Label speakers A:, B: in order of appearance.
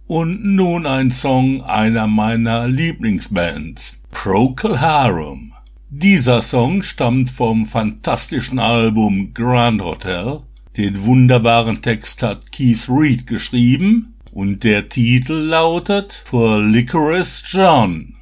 A: Und nun ein Song einer meiner Lieblingsbands, Procol Harum. Dieser Song stammt vom fantastischen Album Grand Hotel. Den wunderbaren Text hat Keith Reid geschrieben und der Titel lautet For Licorice John.